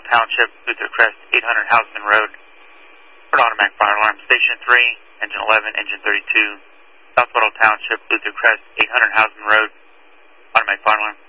Township, Luther Crest, 800 Houseman Road. For automatic fire alarm. Station 3, engine 11, engine 32. South Buttle Township, Luther Crest, 800 Houseman Road. Automatic fire alarm.